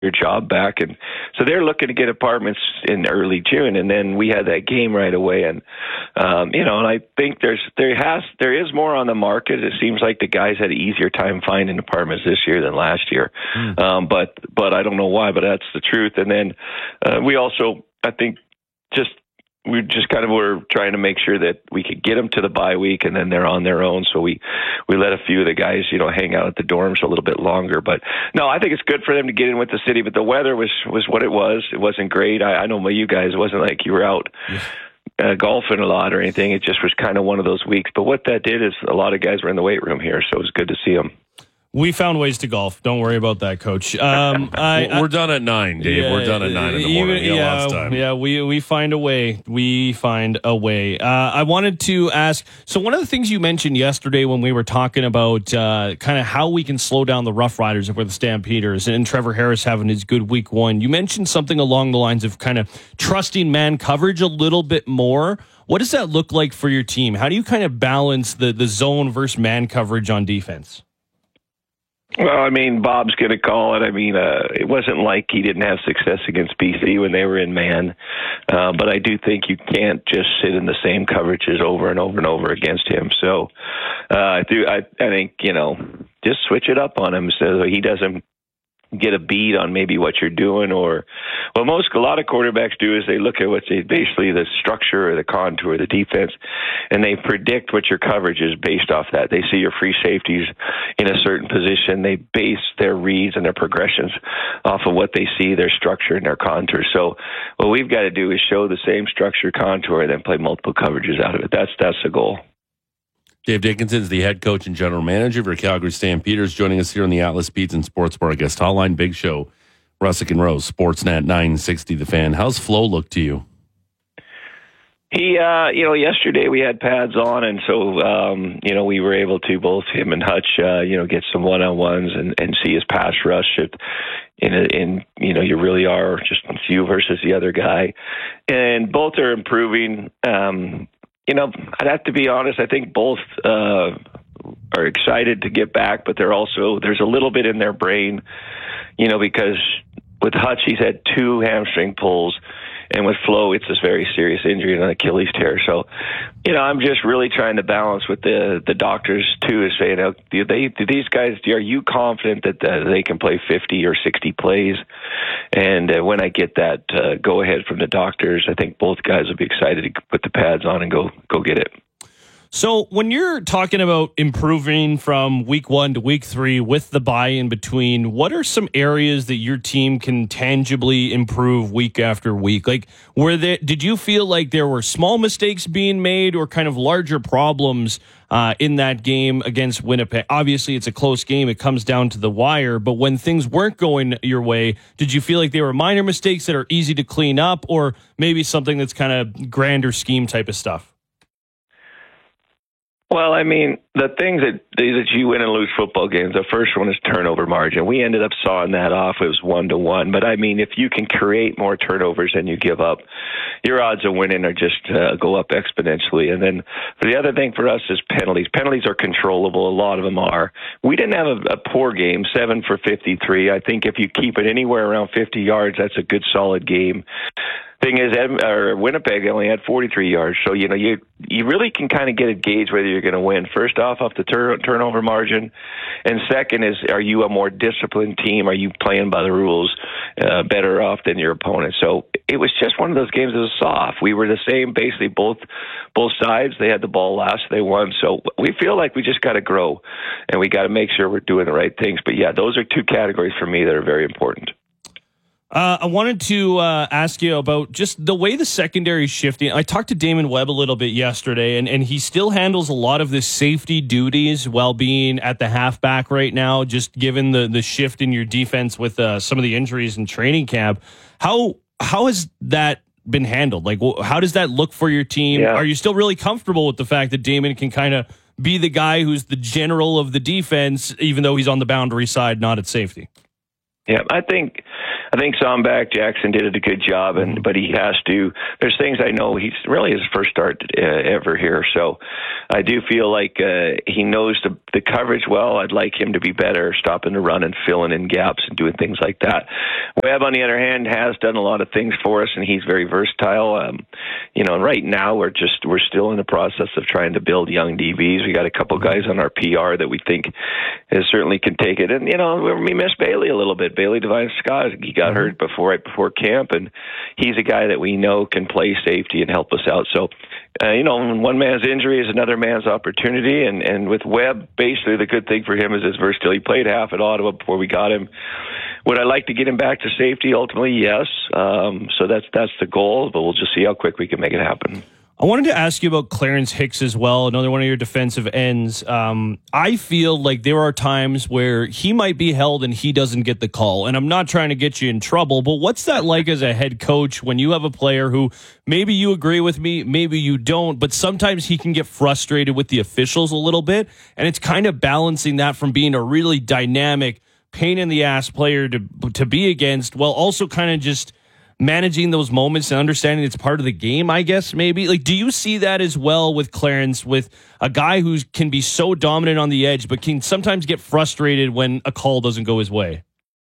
your job back. And so they're looking to get apartments in early June, and then we had that game right away. And and I think there is more on the market. It seems like the guys had an easier time finding apartments this year than last year. But I don't know why, but that's the truth. And then we also, I think, we just kind of were trying to make sure that we could get them to the bye week, and then they're on their own. So we let a few of the guys, hang out at the dorms a little bit longer. But no, I think it's good for them to get in with the city. But the weather was what it was. It wasn't great. I know you guys, it wasn't like you were out golfing a lot or anything. It just was kind of one of those weeks. But what that did is a lot of guys were in the weight room here, so it was good to see them. We found ways to golf. Don't worry about that, Coach. We're done at 9, Dave. We're done at 9 in the morning. Lots of time. Yeah, we find a way. We find a way. I wanted to ask, so one of the things you mentioned yesterday when we were talking about kind of how we can slow down the Rough Riders if we're the Stampeders, and Trevor Harris having his good week one, you mentioned something along the lines of kind of trusting man coverage a little bit more. What does that look like for your team? How do you kind of balance the zone versus man coverage on defense? Well, Bob's going to call it. It wasn't like he didn't have success against BC when they were in man. But I do think you can't just sit in the same coverages over and over and over against him. So I think, just switch it up on him so he doesn't get a beat on maybe what you're doing, or a lot of quarterbacks do is they look at basically the structure or the contour of the defense, and they predict what your coverage is based off that. They see your free safeties in a certain position. They base their reads and their progressions off of what they see, their structure and their contour. So what we've got to do is show the same structure, contour, and then play multiple coverages out of it. That's the goal. Dave Dickinson is the head coach and general manager of your Calgary Stampeders, joining us here on the Atlas Beats and Sports Bar guest hotline. Big show, Russick and Rose, Sportsnet 960 The Fan. How's Flo look to you? He, yesterday we had pads on, and so, we were able to, both him and Hutch, get some one-on-ones and see his pass rush. You really are just you versus the other guy. And both are improving. I'd have to be honest. I think both are excited to get back, but there's a little bit in their brain, because with Hutch, he's had 2 hamstring pulls, and with Flo, it's this very serious injury and an Achilles tear. So, I'm just really trying to balance with the doctors too, is saying, are you confident that they can play 50 or 60 plays? And when I get that go ahead from the doctors, I think both guys will be excited to put the pads on and go get it. So when you're talking about improving from week 1 to week 3 with the bye in between, what are some areas that your team can tangibly improve week after week? Like, did you feel like there were small mistakes being made or kind of larger problems in that game against Winnipeg? Obviously, it's a close game. It comes down to the wire. But when things weren't going your way, did you feel like they were minor mistakes that are easy to clean up, or maybe something that's kind of grander scheme type of stuff? Well, the things that you win and lose football games, the first one is turnover margin. We ended up sawing that off. It was 1-1. But, if you can create more turnovers than you give up, your odds of winning are just go up exponentially. And then the other thing for us is penalties. Penalties are controllable. A lot of them are. We didn't have a poor game, 7 for 53. I think if you keep it anywhere around 50 yards, that's a good, solid game. Thing is, Winnipeg only had 43 yards, so you really can kind of get a gauge whether you're going to win. First off the turnover margin, and second is, are you a more disciplined team? Are you playing by the rules better off than your opponent? So it was just one of those games that was soft. We were the same, basically both sides. They had the ball last, they won. So we feel like we just got to grow, and we got to make sure we're doing the right things. But yeah, those are 2 categories for me that are very important. I wanted to ask you about just the way the secondary is shifting. I talked to Damon Webb a little bit yesterday, and he still handles a lot of the safety duties while being at the halfback right now, just given the shift in your defense with some of the injuries in training camp. How has that been handled? Like, how does that look for your team? Yeah. Are you still really comfortable with the fact that Damon can kind of be the guy who's the general of the defense, even though he's on the boundary side, not at safety? Yeah, I think Zombak Jackson did a good job, but he has to. There's things I know he's really his first start ever here, so I do feel like he knows the coverage well. I'd like him to be better, stopping the run and filling in gaps and doing things like that. Webb, on the other hand, has done a lot of things for us, and he's very versatile. Right now we're still in the process of trying to build young DBs. We got a couple guys on our PR that we think certainly can take it, and we miss Bailey a little bit. Bailey Devine Scott, he got hurt right before camp, and he's a guy that we know can play safety and help us out. So, one man's injury is another man's opportunity, and with Webb, basically the good thing for him is his versatility. He played half at Ottawa before we got him. Would I like to get him back to safety? Ultimately, yes. So that's the goal, but we'll just see how quick we can make it happen. I wanted to ask you about Clarence Hicks as well, another one of your defensive ends. I feel like there are times where he might be held and he doesn't get the call. And I'm not trying to get you in trouble, but what's that like as a head coach when you have a player who maybe you agree with me, maybe you don't, but sometimes he can get frustrated with the officials a little bit. And it's kind of balancing that from being a really dynamic, pain-in-the-ass player to be against, while also kind of just managing those moments and understanding it's part of the game, I guess, maybe. Like, do you see that as well with Clarence, with a guy who can be so dominant on the edge, but can sometimes get frustrated when a call doesn't go his way?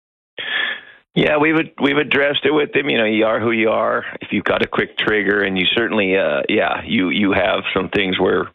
Yeah, we've addressed it with him. You are who you are. If you've got a quick trigger, and you certainly, you have some things where,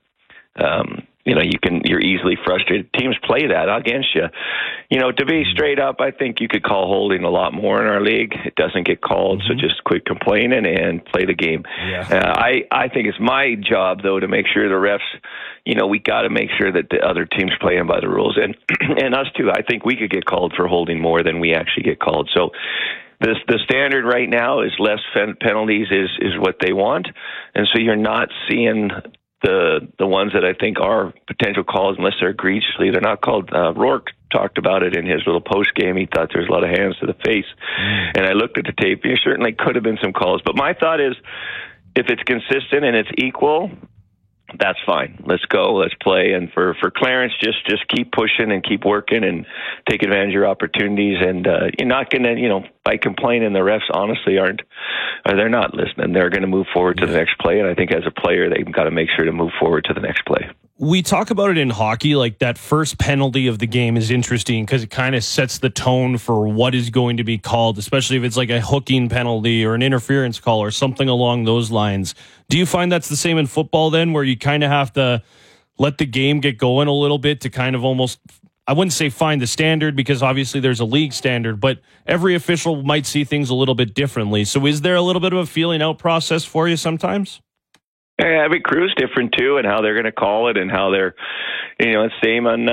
you're easily frustrated. Teams play that against you. To be straight up, I think you could call holding a lot more in our league. It doesn't get called, so just quit complaining and play the game. Yeah. I think it's my job, though, to make sure the refs, we got to make sure that the other team's playing by the rules. And us, too. I think we could get called for holding more than we actually get called. So the standard right now is less penalties is what they want. And so you're not seeing the ones that I think are potential calls, unless they're egregiously, they're not called. Rourke talked about it in his little post game. He thought there's a lot of hands to the face, and I looked at the tape. There certainly could have been some calls, but my thought is, if it's consistent and it's equal, that's fine. Let's go. Let's play. And for Clarence, just keep pushing and keep working and take advantage of your opportunities. And you're not going to, by complaining, the refs honestly they're not listening. They're going to move forward to the next play. And I think as a player, they've got to make sure to move forward to the next play. We talk about it in hockey, like that first penalty of the game is interesting because it kind of sets the tone for what is going to be called, especially if it's like a hooking penalty or an interference call or something along those lines. Do you find that's the same in football then, where you kind of have to let the game get going a little bit to kind of almost, I wouldn't say find the standard, because obviously there's a league standard, but every official might see things a little bit differently. So is there a little bit of a feeling out process for you sometimes? Yeah, every crew's different too, and how they're going to call it, and how they're, it's same on,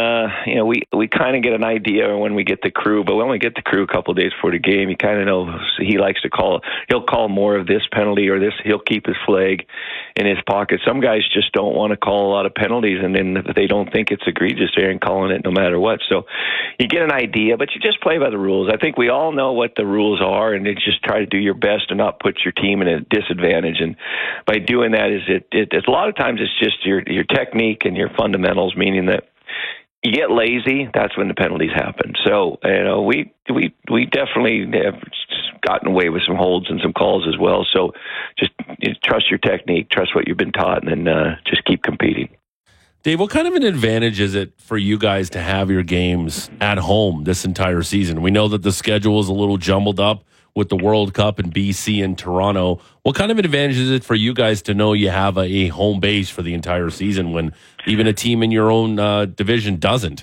we kind of get an idea when we get the crew, but when we get the crew a couple of days before the game, you kind of know he likes to call. He'll call more of this penalty or this. He'll keep his flag in his pocket. Some guys just don't want to call a lot of penalties, and then if they don't think it's egregious, they ain't calling it no matter what. So you get an idea, but you just play by the rules. I think we all know what the rules are, and you just try to do your best to not put your team in a disadvantage. And by doing that, it's a lot of times it's just your technique and your fundamentals, meaning that you get lazy, that's when the penalties happen. So, we definitely have gotten away with some holds and some calls as well. So just trust your technique, trust what you've been taught, and then just keep competing. Dave, what kind of an advantage is it for you guys to have your games at home this entire season? We know that the schedule is a little jumbled up with the World Cup in BC and Toronto. What kind of an advantage is it for you guys to know you have a home base for the entire season when even a team in your own division doesn't?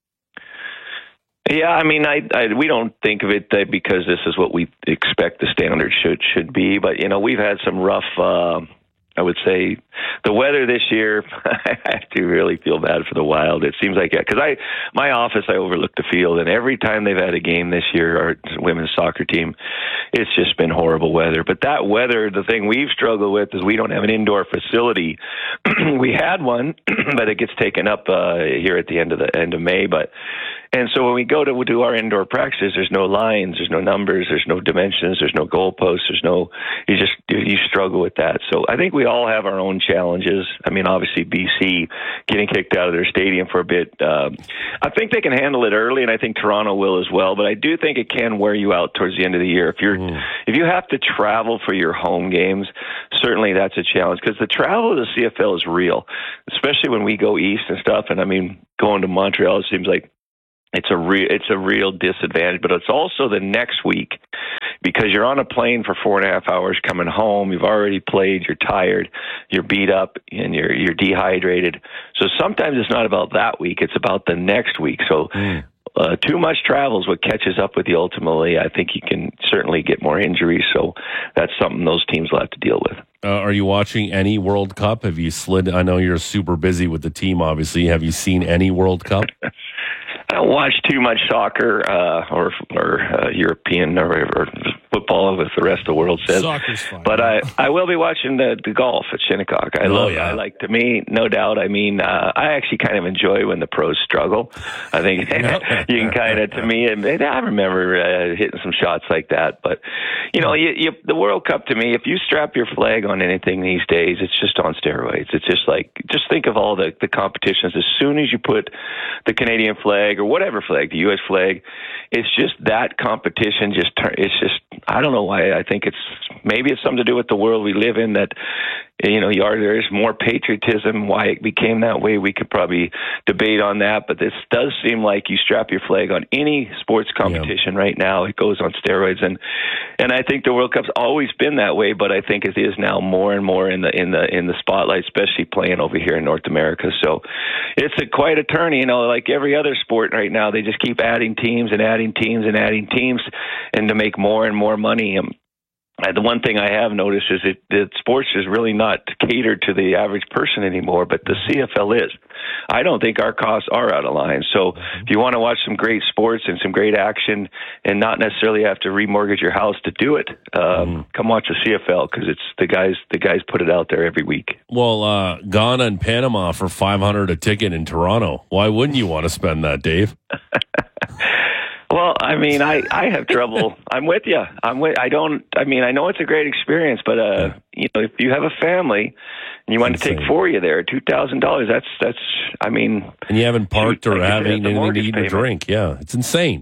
Yeah, I mean, we don't think of it because this is what we expect the standard should be. But, we've had some rough, I would say, the weather this year, I have to really feel bad for the Wild. It seems like, because my office, I overlook the field, and every time they've had a game this year, our women's soccer team, it's just been horrible weather. But that weather, the thing we've struggled with is we don't have an indoor facility. We had one, but it gets taken up here at the end of May. And so when we go to do our indoor practices, there's no lines, there's no numbers, there's no dimensions, there's no goalposts, you struggle with that. So I think we all have our own challenges. I mean, obviously BC getting kicked out of their stadium for a bit. I think they can handle it early, and I think Toronto will as well. But I do think it can wear you out towards the end of the year. If you have to travel for your home games, certainly that's a challenge, because the travel to the CFL is real, especially when we go east and stuff. And I mean, going to Montreal, it seems like it's a real disadvantage. But it's also the next week, because you're on a plane for 4.5 hours coming home. You've already played. You're tired. You're beat up, and you're dehydrated. So sometimes it's not about that week. It's about the next week. So too much travel is what catches up with you ultimately. I think you can certainly get more injuries. So that's something those teams will have to deal with. Are you watching any World Cup? Have you slid? I know you're super busy with the team, obviously. Have you seen any World Cup? I don't watch too much soccer or European or football, as the rest of the world says. Soccer's fine. But I will be watching the golf at Shinnecock. I like, to me, no doubt. I mean, I actually kind of enjoy when the pros struggle. I think you can kind of, to me, I remember hitting some shots like that. But, you know, the World Cup, to me, if you strap your flag on anything these days, it's just on steroids. It's just like, just think of all the competitions. As soon as you put the Canadian flag or whatever flag, the U.S. flag, it's just that competition it's just, I don't know why. I think maybe it's something to do with the world we live in, that, you know, there is more patriotism. Why it became that way, we could probably debate on that. But this does seem like you strap your flag on any sports competition right now, it goes on steroids. And I think the World Cup's always been that way, but I think it is now more and more in the spotlight, especially playing over here in North America. So it's quite a turn. You know, like every other sport right now, they just keep adding teams and adding teams and adding teams, and to make more and more money. The one thing I have noticed is that sports is really not catered to the average person anymore, but the CFL is. I don't think our costs are out of line. So if you want to watch some great sports and some great action and not necessarily have to remortgage your house to do it, come watch the CFL, because it's the guys put it out there every week. Well, Ghana and Panama for $500 a ticket in Toronto. Why wouldn't you want to spend that, Dave? Well, I mean, I have trouble. I'm with you. I know it's a great experience, but you know, if you have a family and you want to take 4 of you there, $2,000. That's. I mean, and you haven't parked or having anything to eat or drink. Yeah, it's insane.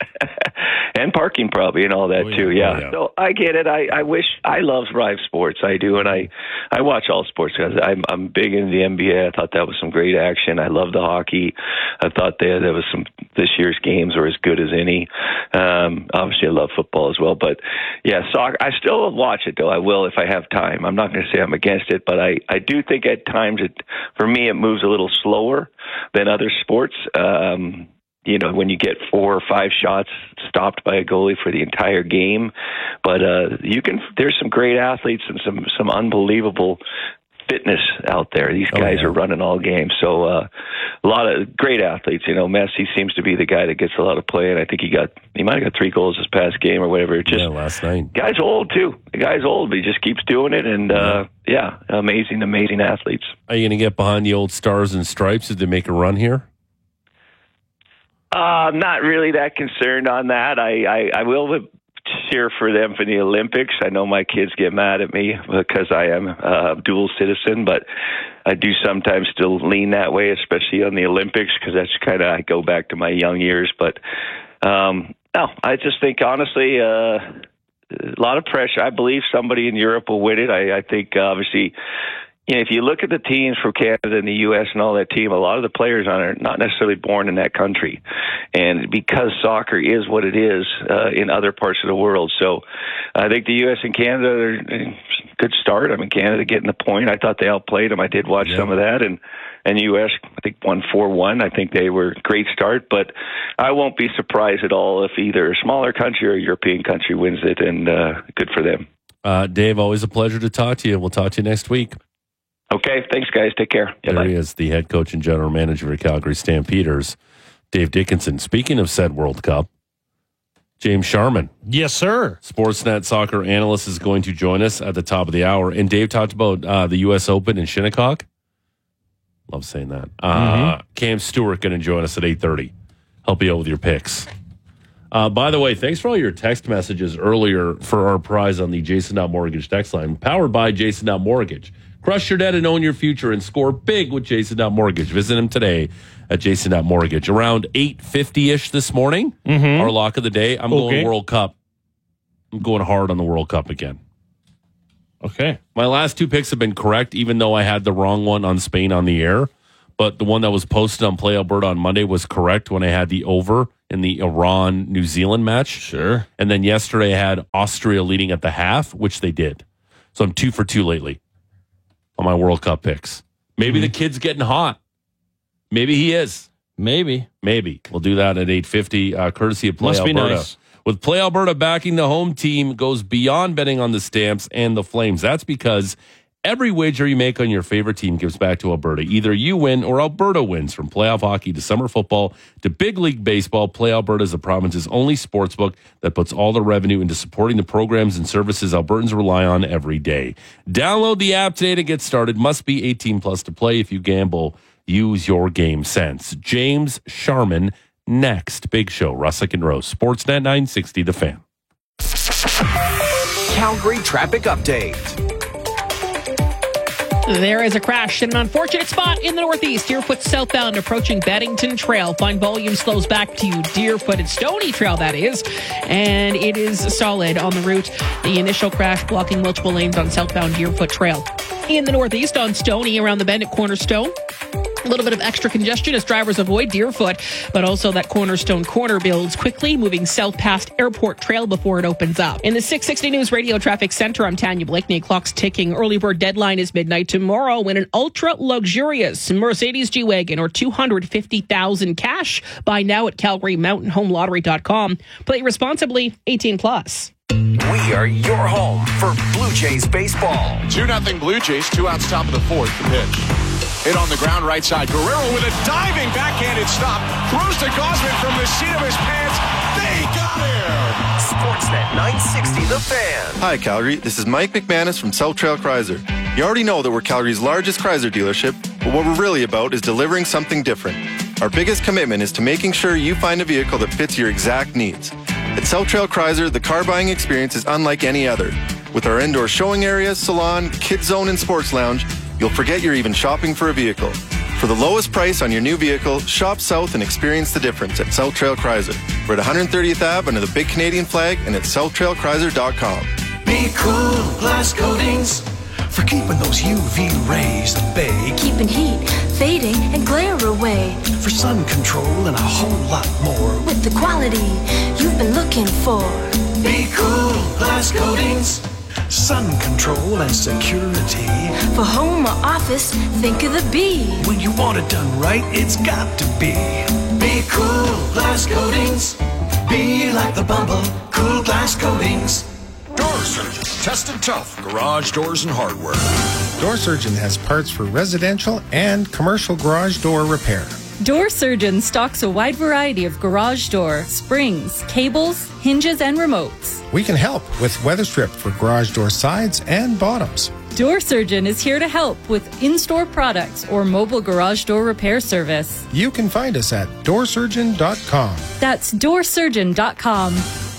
And parking probably and all that too. Yeah. Oh, yeah. So I get it. I love live sports. I do, and I watch all sports because I'm big into the NBA. I thought that was some great action. I love the hockey. I thought there was some, this year's games are as good as any. Obviously, I love football as well. But yeah, soccer. I still watch it though. I will if I have time. I'm not going to say I'm against it, but I do think at times for me it moves a little slower than other sports. You know, when you get 4 or 5 shots stopped by a goalie for the entire game, but there's some great athletes and some unbelievable fitness out there. These guys are running all games. So a lot of great athletes. You know, Messi seems to be the guy that gets a lot of play, and I think he might have got 3 goals this past game or whatever. Last night. Guy's old too. The guy's old, but he just keeps doing it, and amazing athletes. Are you going to get behind the old Stars and Stripes? Did they make a run here? I'm not really that concerned on that. I will cheer for them for the Olympics. I know my kids get mad at me because I am a dual citizen, but I do sometimes still lean that way, especially on the Olympics, because that's kind of, I go back to my young years. But no, I just think, honestly, a lot of pressure. I believe somebody in Europe will win it. I think, obviously, you know, if you look at the teams from Canada and the U.S. and all that team, a lot of the players on it are not necessarily born in that country. And because soccer is what it is in other parts of the world. So I think the U.S. and Canada are a good start. I mean, Canada getting the point. I thought they outplayed them. I did watch some of that. And U.S., I think, won 4-1. I think they were a great start. But I won't be surprised at all if either a smaller country or a European country wins it, and good for them. Dave, always a pleasure to talk to you. We'll talk to you next week. Okay, thanks, guys. Take care. There he is, the head coach and general manager of Calgary Stampeders, Dave Dickenson. Speaking of said World Cup, James Sharman. Yes, sir. Sportsnet soccer analyst is going to join us at the top of the hour. And Dave talked about the U.S. Open in Shinnecock. Love saying that. Cam Stewart going to join us at 8:30. Help you out with your picks. By the way, thanks for all your text messages earlier for our prize on the Jason Mortgage text line. Powered by Jason Mortgage. Crush your debt and own your future and score big with Jason Mortgage. Visit him today at Jason Mortgage. Around 8:50-ish this morning, our lock of the day. I'm going World Cup. I'm going hard on the World Cup again. Okay. My last two picks have been correct, even though I had the wrong one on Spain on the air. But the one that was posted on Play Alberta on Monday was correct when I had the over in the Iran-New Zealand match. Sure. And then yesterday I had Austria leading at the half, which they did. So I'm 2 for 2 lately on my World Cup picks. Maybe the kid's getting hot. Maybe he is. Maybe. We'll do that at 8:50, courtesy of Play Must Alberta. be nice. With Play Alberta backing the home team goes beyond betting on the Stamps and the Flames. That's because every wager you make on your favorite team gives back to Alberta. Either you win or Alberta wins. From playoff hockey to summer football to big league baseball, Play Alberta is the province's only sportsbook that puts all the revenue into supporting the programs and services Albertans rely on every day. Download the app today to get started. Must be 18 plus to play. If you gamble, use your game sense. James Sharman next. Big Show, Russick and Rose. Sportsnet 960, The Fan. Calgary traffic update. There is a crash in an unfortunate spot in the northeast. Deerfoot southbound approaching Beddington Trail. Fine volume slows back to Deerfoot and Stony Trail, that is. And it is solid on the route. The initial crash blocking multiple lanes on southbound Deerfoot Trail. In the northeast on Stony around the bend at Cornerstone. A little bit of extra congestion as drivers avoid Deerfoot, but also that Cornerstone corner builds quickly, moving south past Airport Trail before it opens up. In the 660 News Radio Traffic Center, I'm Tanya Blakeney. Clock's ticking. Early bird deadline is midnight tomorrow when an ultra-luxurious Mercedes G-Wagon or $250,000 cash. Buy now at CalgaryMountainHomeLottery.com. Play responsibly, 18 plus. We are your home for Blue Jays baseball. 2-0 Blue Jays, 2 outs top of the fourth. The pitch. Hit on the ground right side. Guerrero with a diving backhanded stop. Throws to Gausman from the seat of his pants. They got him! Sportsnet 960 The Fan. Hi, Calgary. This is Mike McManus from South Trail Chrysler. You already know that we're Calgary's largest Chrysler dealership, but what we're really about is delivering something different. Our biggest commitment is to making sure you find a vehicle that fits your exact needs. At South Trail Chrysler, the car buying experience is unlike any other. With our indoor showing area, salon, kids zone, and sports lounge, you'll forget you're even shopping for a vehicle. For the lowest price on your new vehicle, shop south and experience the difference at South Trail Chrysler. We're at 130th Ave under the big Canadian flag and at SouthTrailChrysler.com. Be cool, glass coatings, for keeping those UV rays at bay. Keeping heat, fading, and glare away. For sun control and a whole lot more. With the quality you've been looking for. Be cool, glass coatings, sun control and security. For home or office, think of the B. When you want it done right, it's got to be. Be cool, glass coatings. Be like the Bumble, cool glass coatings. Door Surgeon. Tested tough. Garage doors and hardware. Door Surgeon has parts for residential and commercial garage door repair. Door Surgeon stocks a wide variety of garage door, springs, cables, hinges, and remotes. We can help with weather strip for garage door sides and bottoms. Door Surgeon is here to help with in-store products or mobile garage door repair service. You can find us at doorsurgeon.com. That's doorsurgeon.com.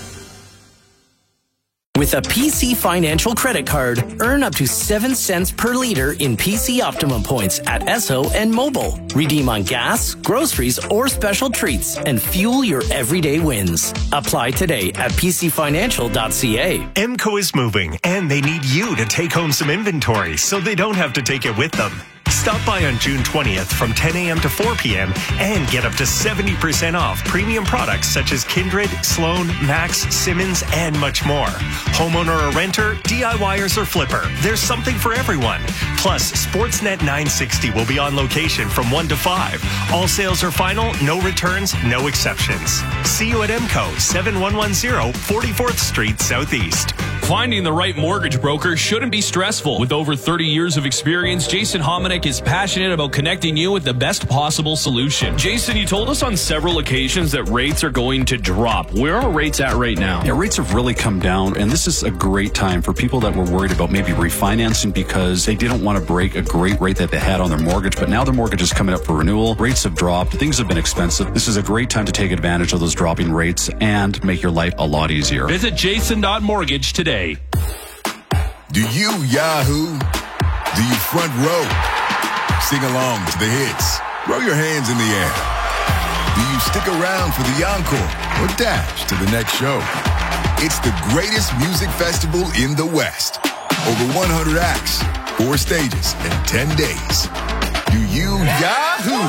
With a PC Financial credit card, earn up to 7 cents per liter in PC Optimum points at Esso and Mobile. Redeem on gas, groceries, or special treats and fuel your everyday wins. Apply today at pcfinancial.ca. Emco is moving, and they need you to take home some inventory so they don't have to take it with them. Stop by on June 20th from 10 a.m. to 4 p.m. and get up to 70% off premium products such as Kindred, Sloan, Max, Simmons, and much more. Homeowner or renter, DIYers or flipper, there's something for everyone. Plus, Sportsnet 960 will be on location from 1 to 5. All sales are final, no returns, no exceptions. See you at Emco, 7110 44th Street Southeast. Finding the right mortgage broker shouldn't be stressful. With over 30 years of experience, Jason Hominick is passionate about connecting you with the best possible solution. Jason, you told us on several occasions that rates are going to drop. Where are rates at right now? Yeah, rates have really come down, and this is a great time for people that were worried about maybe refinancing because they didn't want to break a great rate that they had on their mortgage, but now their mortgage is coming up for renewal. Rates have dropped. Things have been expensive. This is a great time to take advantage of those dropping rates and make your life a lot easier. Visit jason.mortgage today. Do you Yahoo? Do you front row? Sing along to the hits. Throw your hands in the air. Do you stick around for the encore or dash to the next show? It's the greatest music festival in the West. Over 100 acts, 4 stages, and 10 days. Do you Yahoo?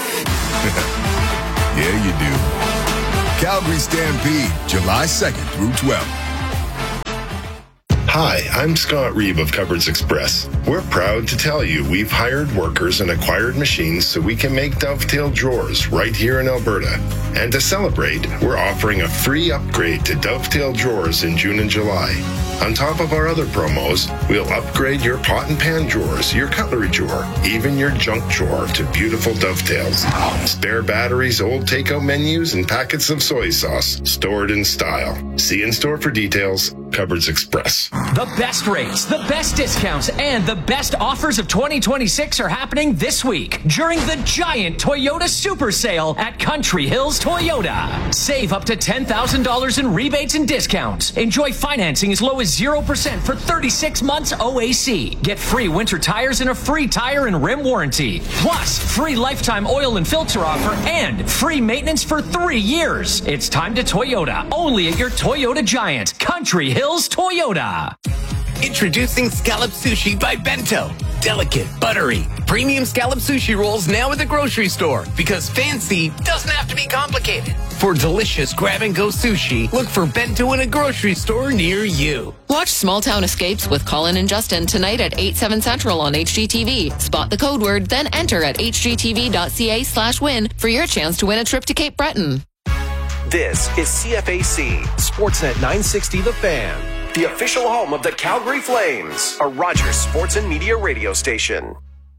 Yeah, you do. Calgary Stampede, July 2nd through 12th. Hi, I'm Scott Reeve of Cupboards Express. We're proud to tell you we've hired workers and acquired machines so we can make dovetail drawers right here in Alberta. And to celebrate, we're offering a free upgrade to dovetail drawers in June and July. On top of our other promos, we'll upgrade your pot and pan drawers, your cutlery drawer, even your junk drawer to beautiful dovetails. Spare batteries, old takeout menus, and packets of soy sauce stored in style. See in store for details. Cupboards Express. The best rates, the best discounts, and the best offers of 2026 are happening this week during the giant Toyota Super Sale at Country Hills Toyota. Save up to $10,000 in rebates and discounts. Enjoy financing as low as 0% for 36 months OAC. Get free winter tires and a free tire and rim warranty. Plus, free lifetime oil and filter offer and free maintenance for 3 years. It's time to Toyota, only at your Toyota Giant, Country Hills Toyota. Introducing Scallop Sushi by Bento. Delicate, buttery, premium scallop sushi rolls now at the grocery store because fancy doesn't have to be complicated. For delicious grab-and-go sushi, look for Bento in a grocery store near you. Watch Small Town Escapes with Colin and Justin tonight at 8/7 Central on HGTV. Spot the code word, then enter at hgtv.ca/win for your chance to win a trip to Cape Breton. This is CFAC, Sportsnet 960 The Fan, the official home of the Calgary Flames, a Rogers Sports and Media radio station.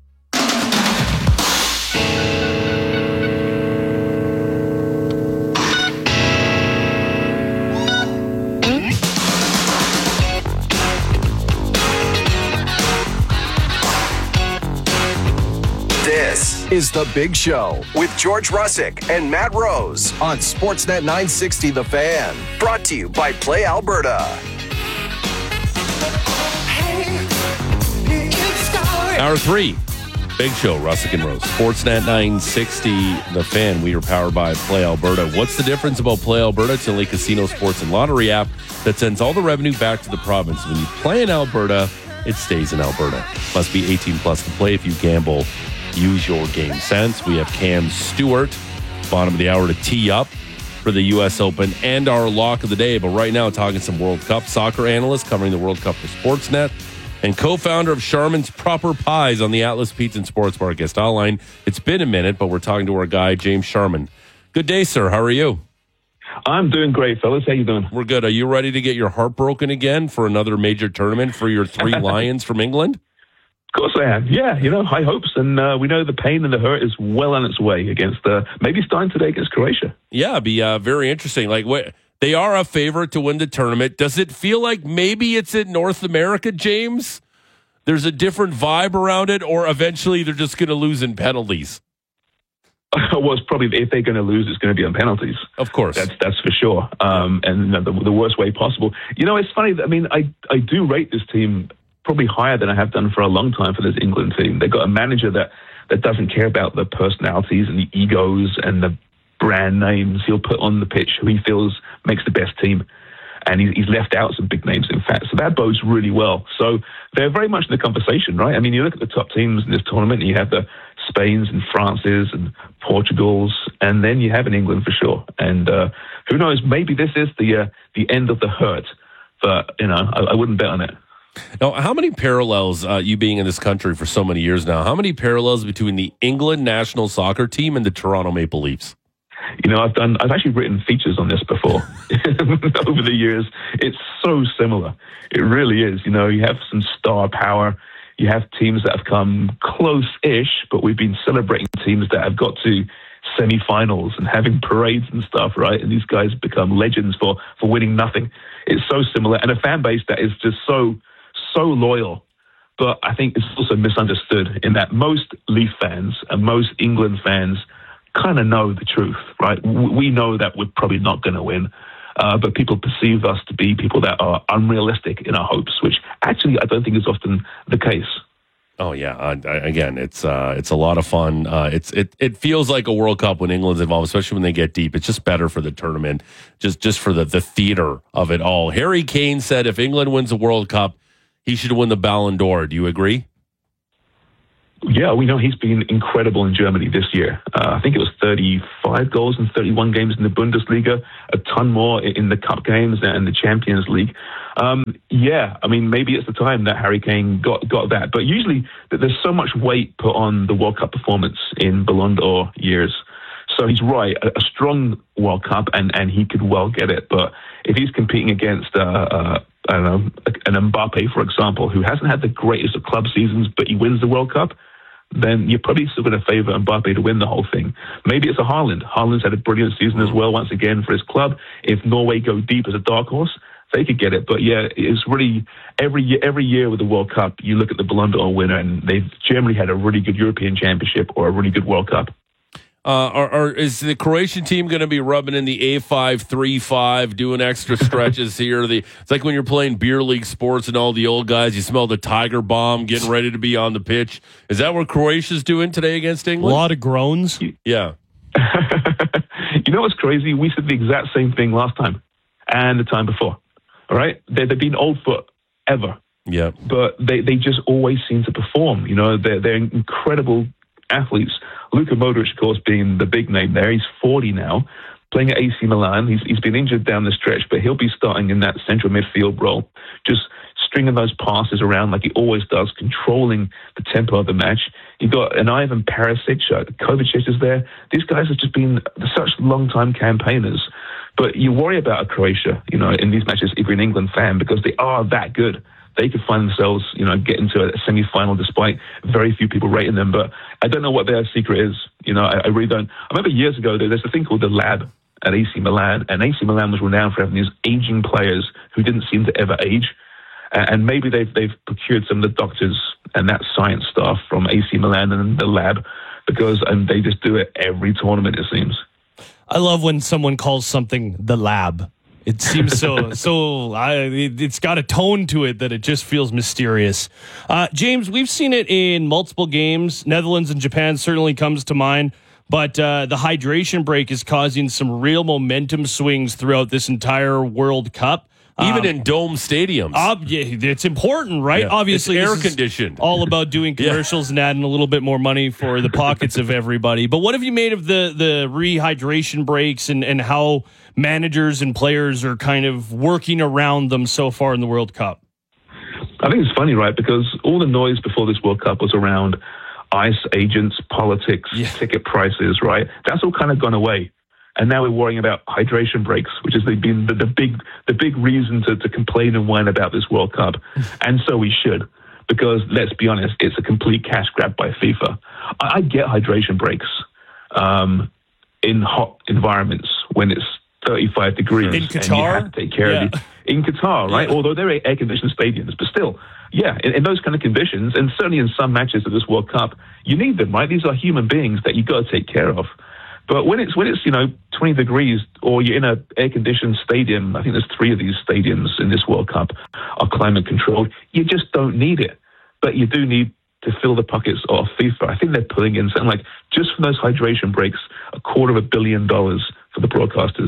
This is The Big Show with George Russick and Matt Rose on Sportsnet 960 The Fan. Brought to you by Play Alberta. Hour 3, Big Show, Russick and Rose. Sportsnet 960 The Fan. We are powered by Play Alberta. What's the difference about Play Alberta? It's only casino, sports, and lottery app that sends all the revenue back to the province. When you play in Alberta, it stays in Alberta. Must be 18 plus to play. If you gamble, use your game sense. We have Cam Stewart, bottom of the hour, to tee up for the U.S. Open and our lock of the day. But right now, talking some World Cup soccer analyst covering the World Cup for Sportsnet and co-founder of Charmin's Proper Pies on the Atlas Pizza and Sports Bar guest hotline. It's been a minute, but we're talking to our guy, James Charmin. Good day, sir. How are you? I'm doing great, fellas. How you doing? We're good. Are you ready to get your heart broken again for another major tournament for your 3 Lions from England? Of course I am. Yeah, high hopes. And we know the pain and the hurt is well on its way against, maybe starting today against Croatia. Yeah, it'd be very interesting. They are a favorite to win the tournament. Does it feel like maybe it's in North America, James? There's a different vibe around it, or eventually they're just going to lose in penalties? Well, it's probably, if they're going to lose, it's going to be on penalties. Of course. That's for sure. And the worst way possible. It's funny. I mean, I do rate this team probably higher than I have done for a long time for this England team. They've got a manager that doesn't care about the personalities and the egos and the brand names. He'll put on the pitch who he feels makes the best team. And he's left out some big names, in fact. So that bodes really well. So they're very much in the conversation, right? I mean, you look at the top teams in this tournament, and you have the Spains and Frances and Portugals, and then you have in England for sure. And who knows, maybe this is the end of the hurt. But, I wouldn't bet on it. Now, how many parallels, you being in this country for so many years now, how many parallels between the England national soccer team and the Toronto Maple Leafs? I've actually written features on this before over the years. It's so similar. It really is. You have some star power. You have teams that have come close-ish, but we've been celebrating teams that have got to semi-finals and having parades and stuff, right? And these guys become legends for winning nothing. It's so similar. And a fan base that is just so loyal. But I think it's also misunderstood in that most Leaf fans and most England fans kind of know the truth, right? We know that we're probably not going to win, but people perceive us to be people that are unrealistic in our hopes, which actually I don't think is often the case. Oh yeah, again, it's a lot of fun. It feels like a World Cup when England's involved, especially when they get deep. It's just better for the tournament, just for the theater of it all. Harry Kane said if England wins the World Cup, he should win the Ballon d'Or. Do you agree? Yeah, we know he's been incredible in Germany this year. I think it was 35 goals in 31 games in the Bundesliga, a ton more in the Cup games and the Champions League. Maybe it's the time that Harry Kane got that. But usually there's so much weight put on the World Cup performance in Ballon d'Or years. So he's right, a strong World Cup, and he could well get it. But if he's competing against, an Mbappe, for example, who hasn't had the greatest of club seasons, but he wins the World Cup, then you're probably still going to favour Mbappe to win the whole thing. Maybe it's a Haaland. Haaland's had a brilliant season as well, once again, for his club. If Norway go deep as a dark horse, they could get it. But yeah, it's really every year with the World Cup, you look at the Ballon d'Or winner, and they've generally had a really good European Championship or a really good World Cup. Is the Croatian team going to be rubbing in the A5-3-5, doing extra stretches here? It's like when you're playing beer league sports and all the old guys, you smell the Tiger Bomb getting ready to be on the pitch. Is that what Croatia's doing today against England? A lot of groans. Yeah. You know what's crazy? We said the exact same thing last time and the time before. All right? They've been old forever. Yeah. But they just always seem to perform. They're incredible athletes. Luka Modric, of course, being the big name there. He's 40 now, playing at AC Milan. He's been injured down the stretch, but he'll be starting in that central midfield role, just stringing those passes around like he always does, controlling the tempo of the match. You've got an Ivan Perisic, Kovacic is there. These guys have just been such long-time campaigners. But you worry about Croatia, in these matches, if you're an England fan, because they are that good. They could find themselves, getting to a semi-final despite very few people rating them. But I don't know what their secret is. I really don't. I remember years ago, there's a thing called the Lab at AC Milan, and AC Milan was renowned for having these aging players who didn't seem to ever age. And maybe they've procured some of the doctors and that science staff from AC Milan and the Lab, and they just do it every tournament, it seems. I love when someone calls something the Lab. It seems it's got a tone to it that it just feels mysterious. James, we've seen it in multiple games. Netherlands and Japan certainly comes to mind, but the hydration break is causing some real momentum swings throughout this entire World Cup. Even in dome stadiums. It's important, right? Yeah, obviously, it's air-conditioned. All about doing commercials and adding a little bit more money for the pockets of everybody. But what have you made of the rehydration breaks and how managers and players are kind of working around them so far in the World Cup? I think it's funny, right? Because all the noise before this World Cup was around ICE agents, politics, ticket prices, right? That's all kind of gone away. And now we're worrying about hydration breaks, which has been the big reason to complain and whine about this World Cup. And so we should, because let's be honest, it's a complete cash grab by FIFA. I get hydration breaks in hot environments when it's 35 degrees. In Qatar? And you have to take care of it. In Qatar, right? Yeah. Although they're air-conditioned stadiums, but still, in those kind of conditions, and certainly in some matches of this World Cup, you need them, right? These are human beings that you've got to take care of. But when it's 20 degrees or you're in an air-conditioned stadium, I think there's 3 of these stadiums in this World Cup are climate-controlled, you just don't need it. But you do need to fill the pockets of FIFA. I think they're pulling in something like, just for those hydration breaks, $250 million for the broadcasters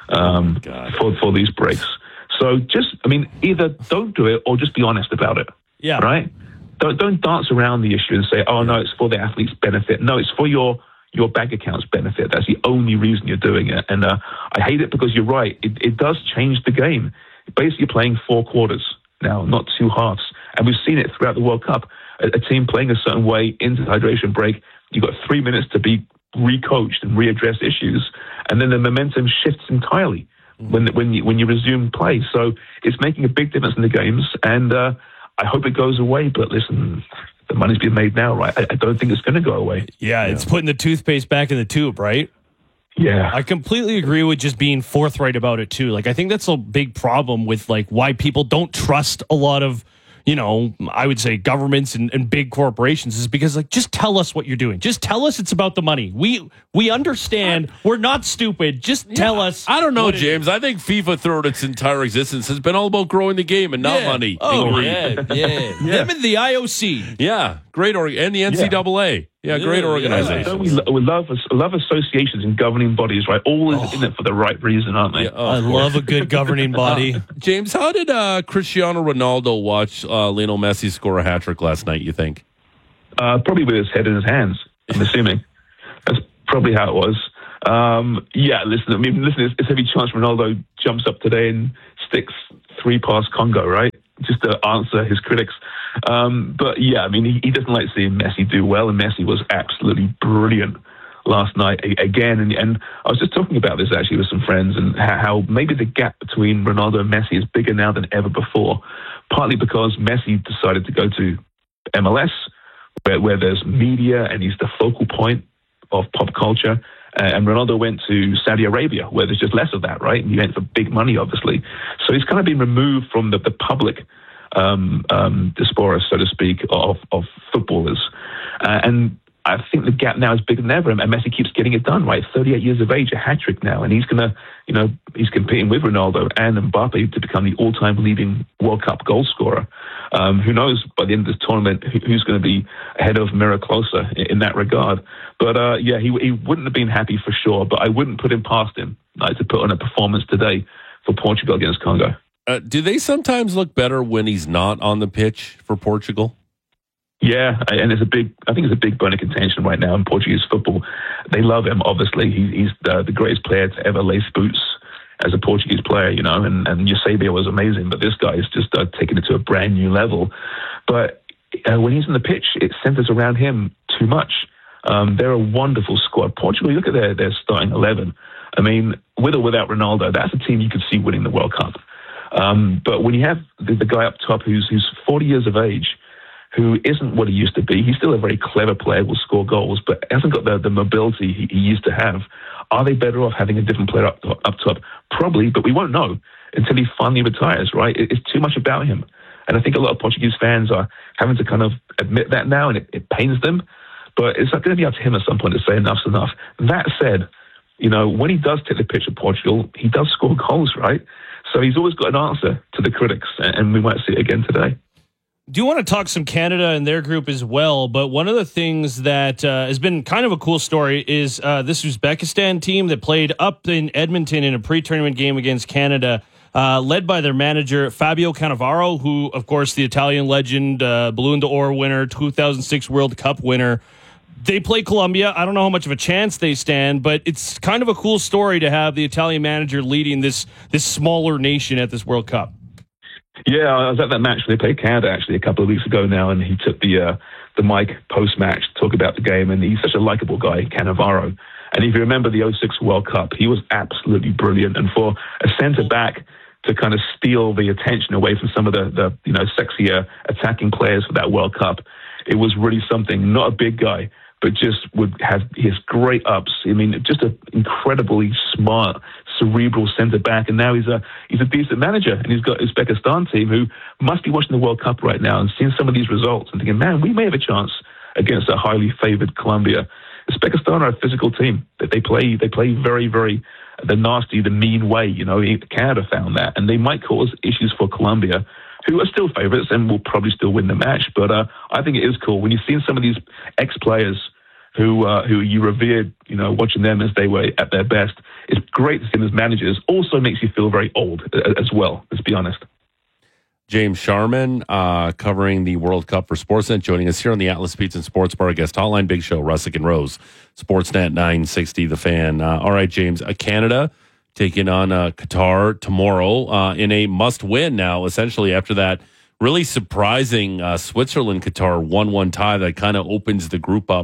for these breaks. So either don't do it or just be honest about it. Yeah. Right? Don't dance around the issue and say, oh, no, it's for the athletes' benefit. No, it's for your bank account's benefit. That's the only reason you're doing it. And I hate it because you're right. It does change the game. Basically, you're playing 4 quarters now, not 2 halves. And we've seen it throughout the World Cup. A team playing a certain way into the hydration break, you've got 3 minutes to be re-coached and readdressed issues, and then the momentum shifts entirely when you resume play. So it's making a big difference in the games, and I hope it goes away. But listen, the money's being made now, right? I don't think it's going to go away. Yeah, it's putting the toothpaste back in the tube, right? Yeah. I completely agree with just being forthright about it too. Like, I think that's a big problem with like why people don't trust a lot of, you know, I would say governments and big corporations, is because like, just tell us what you're doing. Just tell us it's about the money. We understand. We're not stupid. Just tell us. I don't know, James. I think FIFA throughout its entire existence has been all about growing the game and not money. Oh, yeah. Them and the IOC. Yeah, great. And the NCAA. Yeah, great organization. We love associations and governing bodies, right? All in it for the right reason, aren't they? I love a good governing body. James, how did Cristiano Ronaldo watch Lionel Messi score a hat-trick last night, you think? Probably with his head in his hands, I'm assuming. That's probably how it was. Listen, it's every chance Ronaldo jumps up today and sticks 3 past Congo, right? Just to answer his critics. He doesn't like seeing Messi do well, and Messi was absolutely brilliant last night again. And I was just talking about this actually with some friends, and how maybe the gap between Ronaldo and Messi is bigger now than ever before, partly because Messi decided to go to MLS, where there's media and he's the focal point of pop culture. And Ronaldo went to Saudi Arabia, where there's just less of that, right? And he went for big money, obviously. So he's kind of been removed from the public diaspora, so to speak, of footballers. And I think the gap now is bigger than ever. And Messi keeps getting it done, right? 38 years of age, a hat-trick now. And he's going to, he's competing with Ronaldo and Mbappe to become the all-time leading World Cup goal scorer. Who knows, by the end of this tournament, who's going to be ahead of Mira Klose in that regard. But, he wouldn't have been happy for sure, but I wouldn't put him past him to put on a performance today for Portugal against Congo. Do they sometimes look better when he's not on the pitch for Portugal? Yeah, and I think it's a big bone of contention right now in Portuguese football. They love him, obviously. He's the greatest player to ever lace boots as a Portuguese player, and Eusebio was amazing, but this guy is just taking it to a brand new level. But when he's on the pitch, it centers around him too much. They're a wonderful squad. Portugal, look at their starting 11. I mean, with or without Ronaldo, that's a team you could see winning the World Cup. But when you have the guy up top who's 40 years of age, who isn't what he used to be, he's still a very clever player, will score goals, but hasn't got the mobility he used to have. Are they better off having a different player up top? Probably, but we won't know until he finally retires, right? It's too much about him. And I think a lot of Portuguese fans are having to kind of admit that now, and it pains them. But it's going to be up to him at some point to say enough's enough. That said, when he does take the pitch of Portugal, he does score goals, right? So he's always got an answer to the critics, and we might see it again today. Do you want to talk some Canada and their group as well? But one of the things that has been kind of a cool story is this Uzbekistan team that played up in Edmonton in a pre-tournament game against Canada, led by their manager, Fabio Cannavaro, who, of course, the Italian legend, Ballon d'Or winner, 2006 World Cup winner. They play Colombia. I don't know how much of a chance they stand, but it's kind of a cool story to have the Italian manager leading this smaller nation at this World Cup. Yeah, I was at that match where they played Canada actually a couple of weeks ago now, and he took the mic post-match to talk about the game, and he's such a likable guy, Cannavaro. And if you remember the 2006 World Cup, he was absolutely brilliant. And for a centre-back to kind of steal the attention away from some of the sexier attacking players for that World Cup, it was really something. Not a big guy, but just would have his great ups. I mean, just an incredibly smart, cerebral centre-back, and now he's a decent manager, and he's got his Uzbekistan team who must be watching the World Cup right now and seeing some of these results and thinking, man, we may have a chance against a highly favoured Colombia. Uzbekistan are a physical team. They play very, very the nasty, the mean way. Canada found that, and they might cause issues for Colombia, who are still favourites and will probably still win the match. But I think it is cool when you've seen some of these ex-players who you revered, watching them as they were at their best. It's great to see them as managers. Also makes you feel very old as well, let's be honest. James Sharman, covering the World Cup for Sportsnet, joining us here on the Atlas Pizza and Sports Bar guest hotline. Big Show, Russick and Rose, Sportsnet 960, The Fan. All right, James, Canada taking on Qatar tomorrow in a must-win now, essentially, after that really surprising Switzerland-Qatar 1-1 tie that kind of opens the group up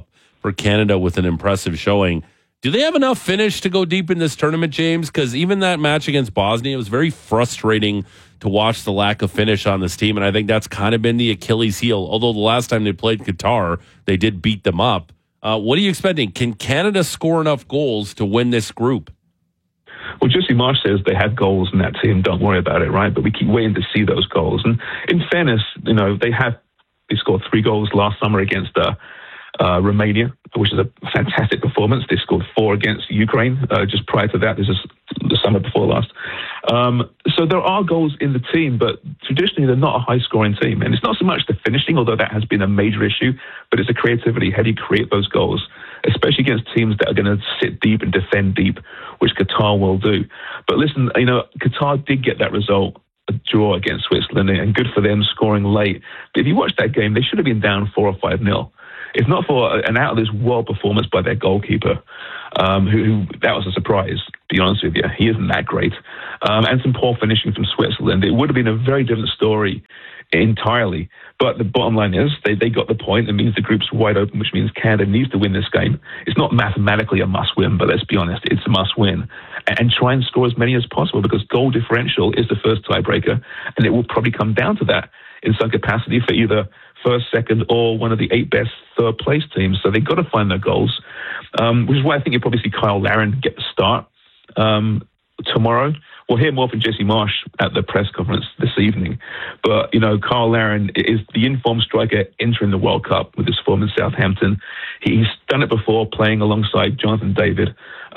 for Canada with an impressive showing. Do they have enough finish to go deep in this tournament, James? Because even that match against Bosnia, it was very frustrating to watch the lack of finish on this team, and I think that's kind of been the Achilles heel. Although the last time they played Qatar, they did beat them up. What are you expecting? Can Canada score enough goals to win this group? Well, Jesse Marsh says they have goals in that team. Don't worry about it, right? But we keep waiting to see those goals. And in fairness, they scored 3 goals last summer against Romania, which is a fantastic performance. They scored 4 against Ukraine just prior to that. This is the summer before last. So there are goals in the team, but traditionally they're not a high-scoring team. And it's not so much the finishing, although that has been a major issue, but it's the creativity. How do you create those goals, especially against teams that are going to sit deep and defend deep, which Qatar will do. But listen, Qatar did get that result, a draw against Switzerland, and good for them scoring late. But if you watch that game, they should have been down 4 or 5-0. If not for an out-of-this-world performance by their goalkeeper, who that was a surprise, to be honest with you. He isn't that great. And some poor finishing from Switzerland. It would have been a very different story entirely. But the bottom line is they got the point. It means the group's wide open, which means Canada needs to win this game. It's not mathematically a must-win, but let's be honest, it's a must-win. And try and score as many as possible, because goal differential is the first tiebreaker, and it will probably come down to that in some capacity for either first, second, or one of the 8 best third-place teams. So they've got to find their goals, which is why I think you'll probably see Kyle Larin get the start tomorrow. We'll hear more from Jesse Marsh at the press conference this evening. But, Kyle Larin is the informed striker entering the World Cup with his form in Southampton. He's done it before, playing alongside Jonathan David.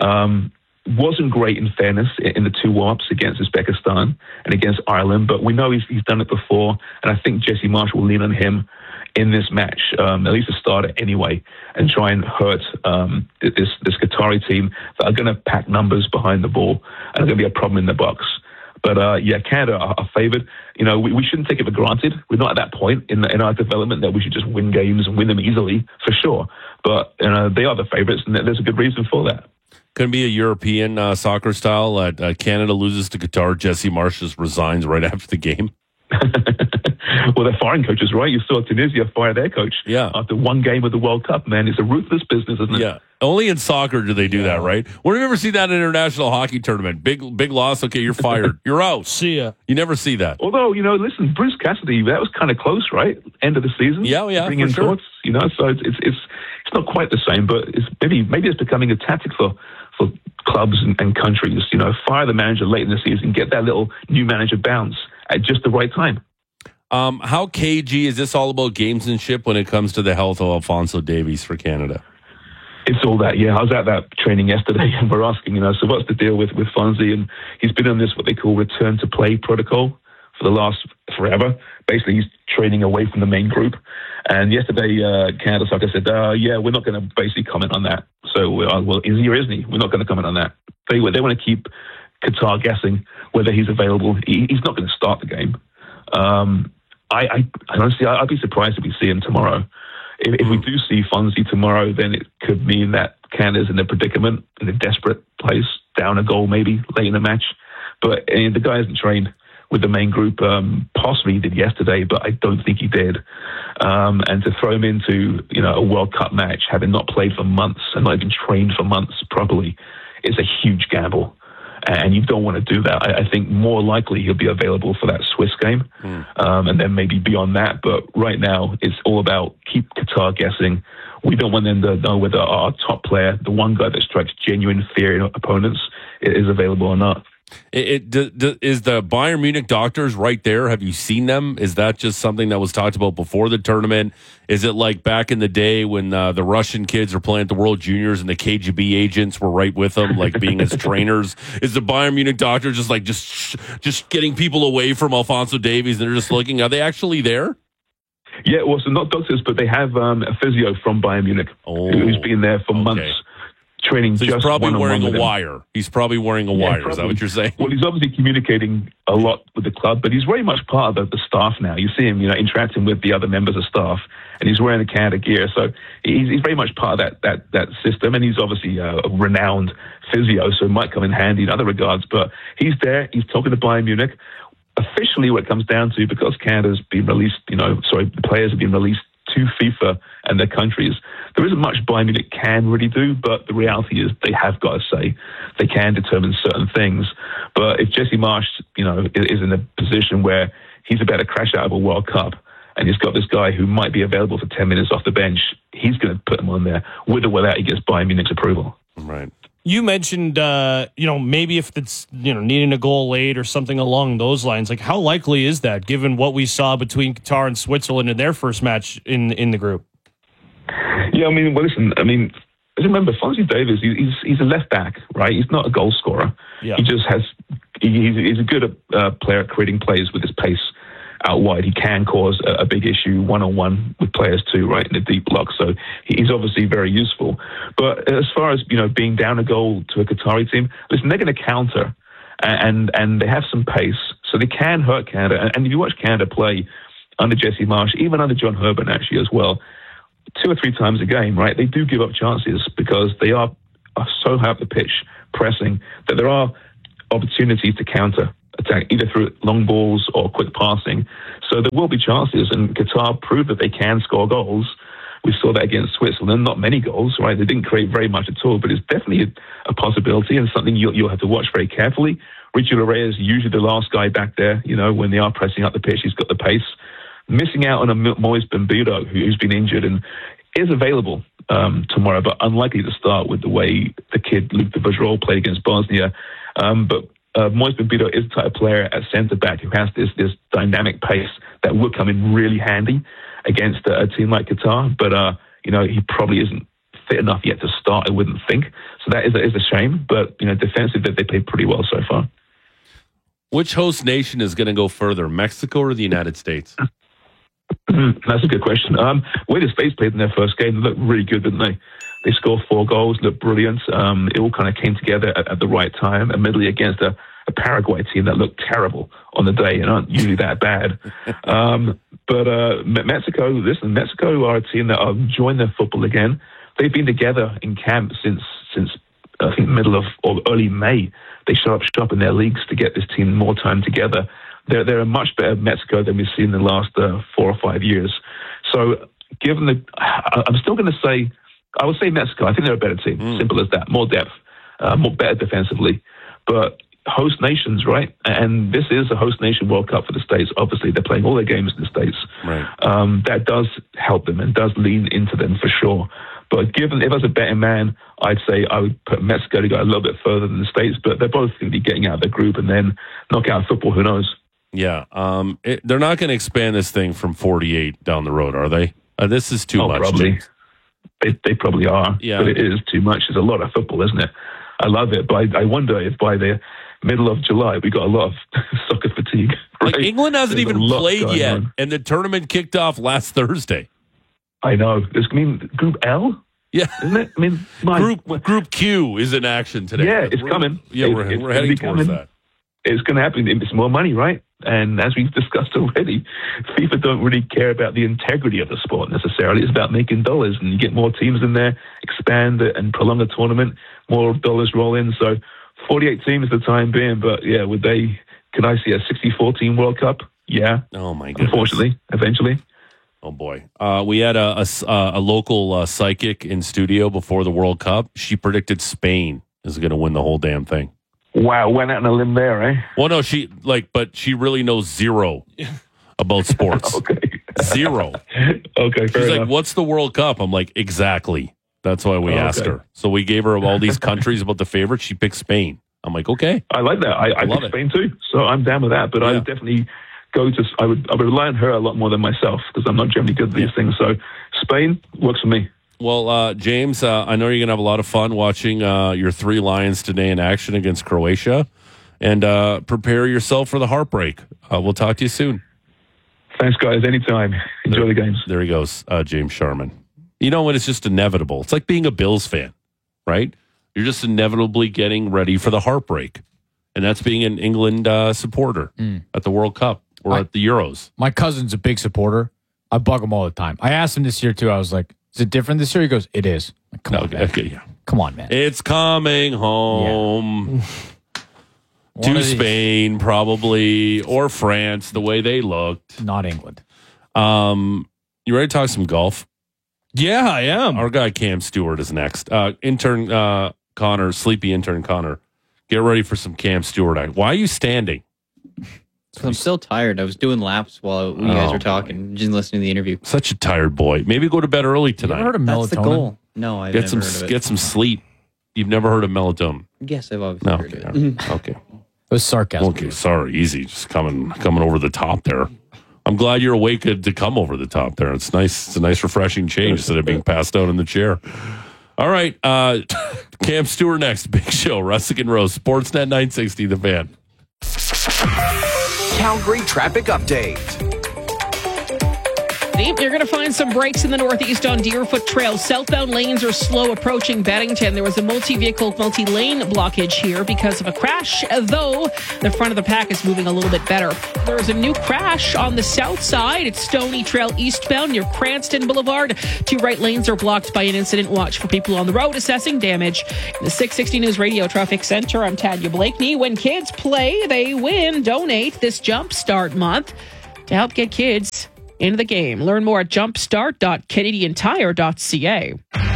Wasn't great, in fairness, in the 2 warm-ups against Uzbekistan and against Ireland, but we know he's done it before, and I think Jesse Marsh will lean on him in this match, at least a starter anyway, and try and hurt this Qatari team that are going to pack numbers behind the ball and are going to be a problem in the box. But Canada are favoured. We shouldn't take it for granted. We're not at that point in our development that we should just win games and win them easily, for sure. But they are the favourites, and there's a good reason for that. Couldn't be a European soccer style. Canada loses to Qatar. Jesse Marsh just resigns right after the game. Well, they're firing coaches, right? You saw Tunisia fire their coach after 1 game of the World Cup, man. It's a ruthless business, isn't it? Yeah. Only in soccer do they do that, right? When have you ever seen that in an international hockey tournament? Big loss. Okay, you're fired. You're out. See ya. You never see that. Although, listen, Bruce Cassidy, that was kind of close, right? End of the season. Yeah, bring in sure. thoughts, so it's not quite the same, but it's maybe it's becoming a tactic for clubs and countries. Fire the manager late in the season, get that little new manager bounce at just the right time. How cagey is this all about gamesmanship when it comes to the health of Alphonso Davies for Canada? It's all that, yeah. I was at that training yesterday, and we're asking, so what's the deal with Fonzie? And he's been on this, what they call return to play protocol for the last forever. Basically, he's training away from the main group. And yesterday, Canada Soccer said, we're not going to basically comment on that. So, well, is he or isn't he? We're not going to comment on that. They want to keep Qatar guessing whether he's available. He's not going to start the game. I honestly, I'd be surprised if we see him tomorrow. If we do see Fonzie tomorrow, then it could mean that Canada's in a predicament, in a desperate place, down a goal maybe late in the match. But the guy hasn't trained with the main group. Possibly he did yesterday, but I don't think he did. And to throw him into a World Cup match, having not played for months and not even trained for months properly, is a huge gamble. And you don't want to do that. I think more likely he'll be available for that Swiss game, and then maybe beyond that. But right now, it's all about keep Qatar guessing. We don't want them to know whether our top player, the one guy that strikes genuine fear in opponents, is available or not. Is the Bayern Munich doctors right there? Have you seen them? Is that just something that was talked about before the tournament? Is it like back in the day when the Russian kids were playing at the World Juniors and the KGB agents were right with them, like being his trainers? Is the Bayern Munich doctor just getting people away from Alphonso Davies and they're just looking? Are they actually there? Yeah, well, so not doctors, but they have a physio from Bayern Munich who's been there for months. Training. So he's probably wearing a wire. He's probably wearing a wire. Probably. Is that what you're saying? Well, he's obviously communicating a lot with the club, but he's very much part of the staff now. You see him, interacting with the other members of staff, and he's wearing the Canada gear. So he's very much part of that system, and he's obviously a renowned physio, so it might come in handy in other regards. But he's there. He's talking to Bayern Munich. Officially, what it comes down to, because Canada's been released, the players have been released to FIFA and their countries. There isn't much Bayern Munich can really do, but the reality is they have got to say they can determine certain things. But if Jesse Marsch, is in a position where he's about to crash out of a World Cup, and he's got this guy who might be available for 10 minutes off the bench, he's going to put him on there with or without he gets Bayern Munich's approval. Right. You mentioned, maybe if it's, needing a goal late or something along those lines. Like, how likely is that, given what we saw between Qatar and Switzerland in their first match in the group? Yeah, remember, Fonzie Davies, he's a left back, right? He's not a goal scorer. Yeah. He's a good player at creating plays with his pace out wide. He can cause a big issue one-on-one with players too, right, in the deep block. So he's obviously very useful. But as far as, being down a goal to a Qatari team, listen, they're going to counter and they have some pace. So they can hurt Canada. And if you watch Canada play under Jesse Marsch, even under John Herman actually as well, 2 or 3 times a game, right, they do give up chances because they are so high up the pitch pressing that there are opportunities to counter attack, either through long balls or quick passing. So there will be chances, and Qatar proved that they can score goals. We saw that against Switzerland, not many goals, right? They didn't create very much at all, but it's definitely a possibility and something you'll have to watch very carefully. Richie Laryea is usually the last guy back there, when they are pressing up the pitch. He's got the pace. Missing out on a Moise Benbido, who's been injured and is available tomorrow, but unlikely to start with the way the kid Luke de Bajrol played against Bosnia. But Moise Benbido is the type of player at centre-back who has this dynamic pace that would come in really handy against a team like Qatar. But, he probably isn't fit enough yet to start, I wouldn't think. So that is a shame. But, defensively, they played pretty well so far. Which host nation is going to go further, Mexico or the United States? That's a good question. Way the States played in their first game, they looked really good, didn't they? They scored 4 goals, looked brilliant. It all kind of came together at the right time, admittedly against a Paraguay team that looked terrible on the day and aren't usually that bad. But Mexico are a team that are enjoying their football again. They've been together in camp since I think middle of or early May. They showed up shop in their leagues to get this team more time together. They're a much better Mexico than we've seen in the last 4 or 5 years. So given I'm still going to say, I would say Mexico. I think they're a better team. Simple as that. More depth, more better defensively. But host nations, right? And this is a host nation World Cup for the States. Obviously, they're playing all their games in the States. Right. That does help them and does lean into them for sure. But if I was a betting man, I'd say I would put Mexico to go a little bit further than the States. But they're both going to be getting out of the group and then knock out football. Who knows? Yeah. They're not going to expand this thing from 48 down the road, are they? This is too much. Probably. They probably are. Yeah. But it is too much. There's a lot of football, isn't it? I love it. But I wonder if by the middle of July, we got a lot of soccer fatigue. Right? Like England hasn't There's even a lot played going yet, on. and the tournament kicked off last Thursday. I know. Group L? Yeah. Isn't it? I mean, Group Q is in action today. Yeah, it's coming. Yeah, we're heading towards that. It's going to happen. It's more money, right? And as we've discussed already, FIFA don't really care about the integrity of the sport necessarily. It's about making dollars, and you get more teams in there, expand it, and prolong the tournament, more dollars roll in. So 48 teams for the time being, but yeah, could I see a 64 team World Cup? Yeah. Oh my goodness. Unfortunately, eventually. Oh boy. We had a local psychic in studio before the World Cup. She predicted Spain is going to win the whole damn thing. Wow, went out on a limb there, eh? Well, no, but she really knows zero about sports. Okay. Zero. Okay, fair She's enough. like, what's the World Cup? I'm like, exactly. That's why we asked her. So we gave her all these countries about the favorites. She picked Spain. I'm like, okay. I like that. I love picked Spain too, so I'm down with that. But I would definitely I would rely on her a lot more than myself because I'm not generally good at these things. So Spain works for me. Well, James, I know you're going to have a lot of fun watching your 3 Lions today in action against Croatia. And prepare yourself for the heartbreak. We'll talk to you soon. Thanks, guys. Anytime. Enjoy the games. There he goes, James Sharman. You know what? It's just inevitable. It's like being a Bills fan, right? You're just inevitably getting ready for the heartbreak. And that's being an England supporter at the World Cup or at the Euros. My cousin's a big supporter. I bug him all the time. I asked him this year, too. I was like, is it different this year? He goes, it is. Like, come on, man. Okay. Come on, man. It's coming home to Spain, probably, or France, the way they looked. Not England. You ready to talk some golf? Yeah, I am. Our guy Cam Stewart is next. Intern Connor, sleepy intern Connor, get ready for some Cam Stewart. Why are you standing? I'm still tired. I was doing laps while you guys were talking, just listening to the interview. Such a tired boy. Maybe go to bed early tonight. You ever heard of melatonin? That's the goal. No, I've never heard of it. Get some sleep. You've never heard of melatonin? Yes, I've obviously heard of it. Okay. It was sarcasm. Okay, sorry. Easy. Just coming over the top there. I'm glad you're awake to come over the top there. It's nice. It's a nice, refreshing change instead of being passed out in the chair. All right. Cam Stewart next. Big Show. Russick and Rose. Sportsnet 960, The Fan. Calgary traffic update. You're going to find some breaks in the northeast on Deerfoot Trail. Southbound lanes are slow approaching Bennington. There was a multi-vehicle, multi-lane blockage here because of a crash, though the front of the pack is moving a little bit better. There's a new crash on the south side. It's Stony Trail eastbound near Cranston Boulevard. 2 right lanes are blocked by an incident. Watch for people on the road assessing damage. In the 660 News Radio Traffic Center, I'm Tanya Blakeney. When kids play, they win. Donate this Jumpstart month to help get kids into the game. Learn more at jumpstart.canadiantire.ca.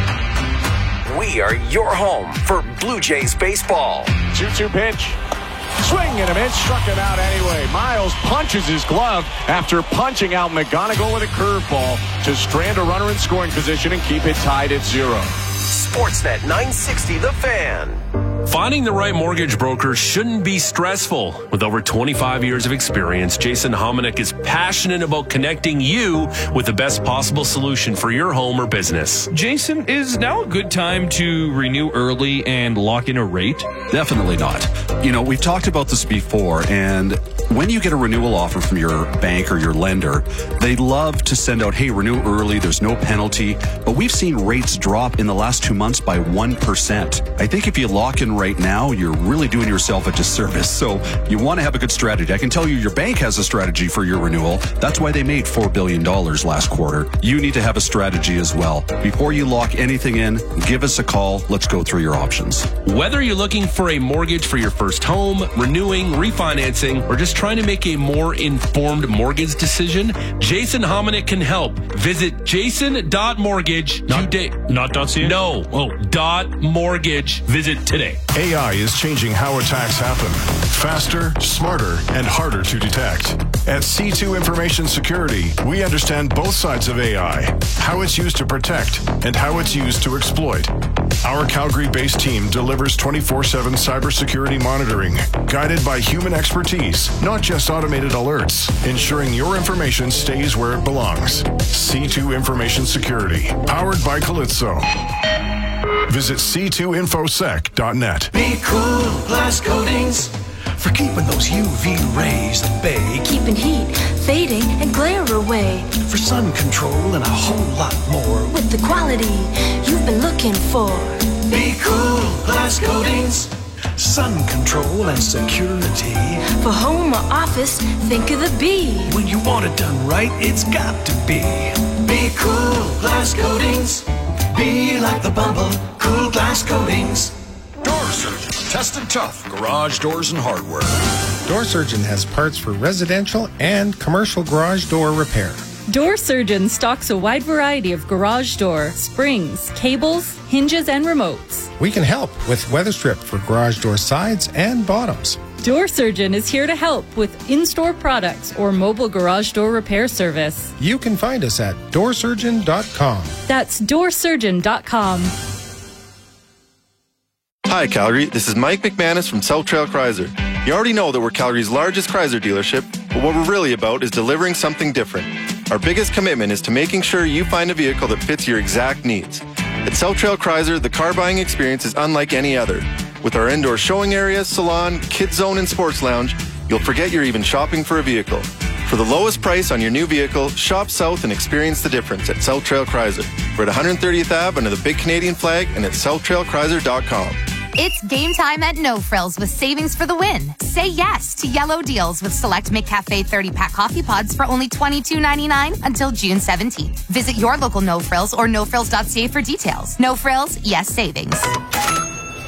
We are your home for Blue Jays baseball. 2-2 pitch. Swing and a miss. Struck him out anyway. Miles punches his glove after punching out McGonigal with a curveball to strand a runner in scoring position and keep it tied at 0. Sportsnet 960, The Fan. Finding the right mortgage broker shouldn't be stressful. With over 25 years of experience, Jason Hominick is passionate about connecting you with the best possible solution for your home or business. Jason, is now a good time to renew early and lock in a rate? Definitely not. You know, we've talked about this before, and when you get a renewal offer from your bank or your lender, they love to send out, hey, renew early, there's no penalty. But we've seen rates drop in the last 2 months by 1%. I think if you lock in right now, you're really doing yourself a disservice. So you want to have a good strategy. I can tell you your bank has a strategy for your renewal. That's why they made $4 billion last quarter. You need to have a strategy as well. Before you lock anything in, give us a call. Let's go through your options. Whether you're looking for a mortgage for your first home, renewing, refinancing, or just trying to make a more informed mortgage decision, Jason Hominick can help. Visit jason.mortgage today. Not .ca? No. .mortgage. Visit today. AI is changing how attacks happen. Faster, smarter, and harder to detect. At C2 Information Security, we understand both sides of AI, how it's used to protect and how it's used to exploit. Our Calgary-based team delivers 24/7 cybersecurity monitoring, guided by human expertise, not just automated alerts, ensuring your information stays where it belongs. C2 Information Security, powered by Calypso. Visit c2infosec.net. Be cool, glass coatings, for keeping those UV rays at bay. Keeping heat, fading, and glare away. For sun control and a whole lot more. With the quality you've been looking for. Be cool, glass coatings, sun control and security. For home or office, think of the B. When you want it done right, it's got to be. Be cool, glass coatings. Be like the Bumble, cool glass coatings. Door Surgeon, tested tough garage doors and hardware. Door Surgeon has parts for residential and commercial garage door repair. Door Surgeon stocks a wide variety of garage door, springs, cables, hinges, and remotes. We can help with weather strip for garage door sides and bottoms. Door Surgeon is here to help with in-store products or mobile garage door repair service. You can find us at doorsurgeon.com. That's doorsurgeon.com. Hi, Calgary. This is Mike McManus from South Trail Chrysler. You already know that we're Calgary's largest Chrysler dealership, but what we're really about is delivering something different. Our biggest commitment is to making sure you find a vehicle that fits your exact needs. At South Trail Chrysler, the car buying experience is unlike any other. With our indoor showing area, salon, kids zone, and sports lounge, you'll forget you're even shopping for a vehicle. For the lowest price on your new vehicle, shop south and experience the difference at South Trail Chrysler. We're at 130th Ave under the big Canadian flag and at southtrailchrysler.com. It's game time at No Frills with savings for the win. Say yes to yellow deals with select McCafe 30-pack coffee pods for only $22.99 until June 17th. Visit your local No Frills or nofrills.ca for details. No Frills, yes savings.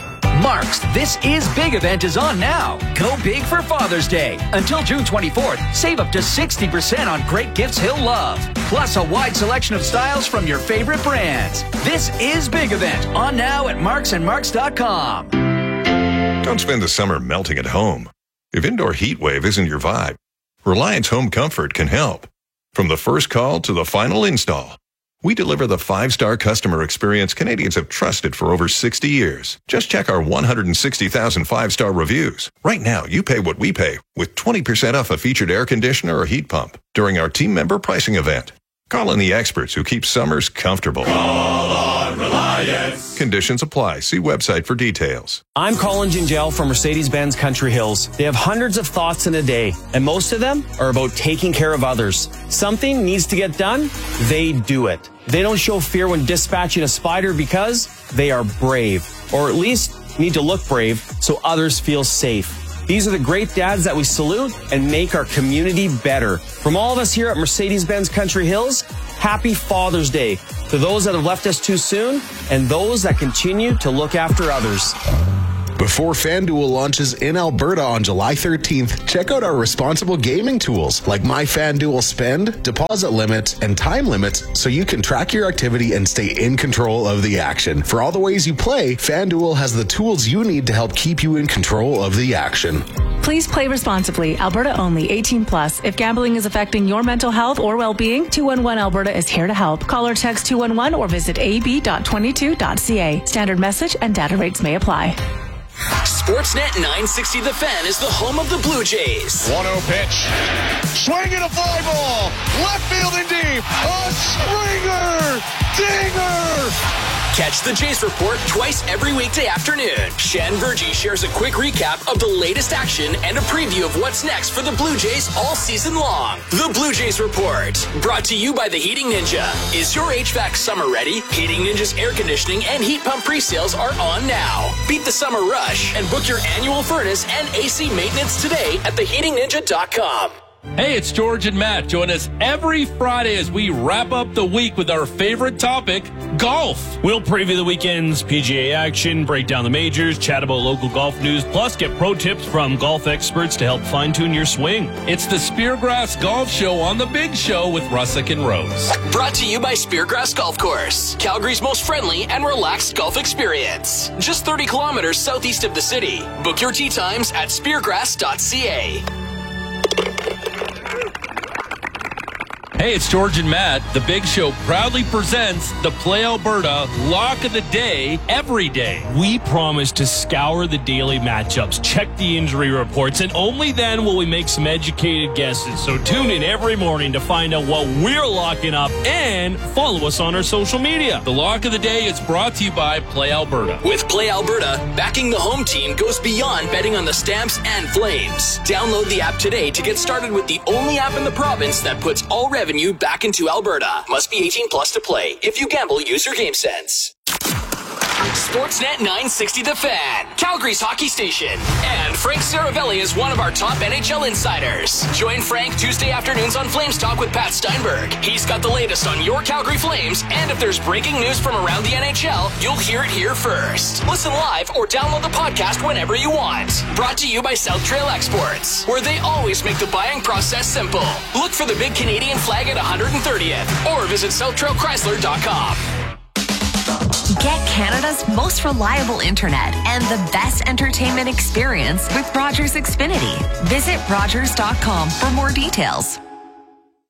Mark's This Is Big event is on now. Go big for Father's Day. Until June 24th, save up to 60% on great gifts he'll love. Plus a wide selection of styles from your favorite brands. This Is Big event on now at marksandmarks.com. Don't spend the summer melting at home. If indoor heat wave isn't your vibe, Reliance Home Comfort can help. From the first call to the final install, we deliver the 5-star customer experience Canadians have trusted for over 60 years. Just check our 160,000 5-star reviews. Right now, you pay what we pay with 20% off a featured air conditioner or heat pump during our team member pricing event. Call in the experts who keep summers comfortable. Call on Reliance. Conditions apply. See website for details. I'm Colin Gingell from Mercedes-Benz Country Hills. They have hundreds of thoughts in a day, and most of them are about taking care of others. Something needs to get done, they do it. They don't show fear when dispatching a spider because they are brave, or at least need to look brave so others feel safe. These are the great dads that we salute and make our community better. From all of us here at Mercedes-Benz Country Hills, happy Father's Day to those that have left us too soon and those that continue to look after others. Before FanDuel launches in Alberta on July 13th, check out our responsible gaming tools like My FanDuel Spend, deposit limits, and time limits so you can track your activity and stay in control of the action. For all the ways you play, FanDuel has the tools you need to help keep you in control of the action. Please play responsibly. Alberta only. 18+. If gambling is affecting your mental health or well-being, 211 Alberta is here to help. Call or text 211 or visit ab.22.ca. Standard message and data rates may apply. Sportsnet 960 The Fan is the home of the Blue Jays. 1-0 pitch. Swinging a fly ball. Left field and deep. A Springer. Dinger. Catch the Jays Report twice every weekday afternoon. Shan Virgie shares a quick recap of the latest action and a preview of what's next for the Blue Jays all season long. The Blue Jays Report, brought to you by the Heating Ninja. Is your HVAC summer ready? Heating Ninja's air conditioning and heat pump pre-sales are on now. Beat the summer rush and book your annual furnace and AC maintenance today at theheatingninja.com. Hey, it's George and Matt. Join us every Friday as we wrap up the week with our favorite topic, golf. We'll preview the weekend's PGA action, break down the majors, chat about local golf news, plus get pro tips from golf experts to help fine-tune your swing. It's the Speargrass Golf Show on The Big Show with Russick and Rose. Brought to you by Speargrass Golf Course, Calgary's most friendly and relaxed golf experience. Just 30 kilometers southeast of the city. Book your tee times at speargrass.ca. Hey, it's George and Matt. The Big Show proudly presents the Play Alberta Lock of the Day every day. We promise to scour the daily matchups, check the injury reports, and only then will we make some educated guesses. So tune in every morning to find out what we're locking up and follow us on our social media. The Lock of the Day is brought to you by Play Alberta. With Play Alberta, backing the home team goes beyond betting on the Stamps and Flames. Download the app today to get started with the only app in the province that puts all revenue back into Alberta. Must be 18+ to play. If you gamble, use your game sense. Sportsnet 960 The Fan, Calgary's hockey station. And Frank Saravelli is one of our top NHL insiders. Join Frank Tuesday afternoons on Flames Talk with Pat Steinberg. He's got the latest on your Calgary Flames, and if there's breaking news from around the NHL, you'll hear it here first. Listen live or download the podcast whenever you want. Brought to you by South Trail Exports, where they always make the buying process simple. Look for the big Canadian flag at 130th or visit SouthTrailChrysler.com. Get Canada's most reliable internet and the best entertainment experience with Rogers Xfinity. Visit Rogers.com for more details.